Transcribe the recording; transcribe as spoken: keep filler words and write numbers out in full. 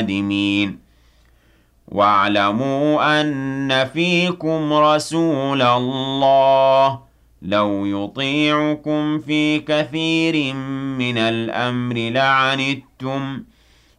النادمين واعلموا أن فيكم رسول الله لو يطيعكم في كثير من الأمر لعنتم